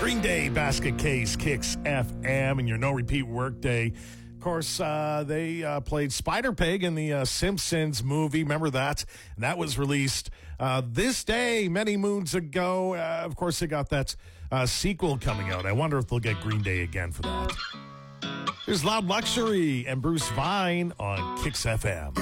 Green Day Basket Case, Kicks FM, and your no repeat workday. Of course, they played Spider Pig in the Simpsons movie. Remember that? And that was released this day, many moons ago. Of course, they got that sequel coming out. I wonder if they'll get Green Day again for that. Here's Loud Luxury and Bruce Vine on Kicks FM.